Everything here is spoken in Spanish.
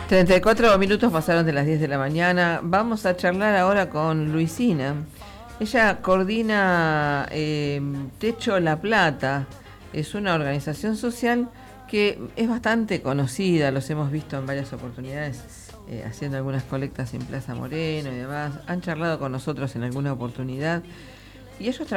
34 minutos pasaron de las 10 de la mañana. Vamos a charlar ahora con Luisina. Ella coordina Techo La Plata. Es una organización social que es bastante conocida. Los hemos visto en varias oportunidades haciendo algunas colectas en Plaza Moreno y demás. Han charlado con nosotros en alguna oportunidad. Y ellos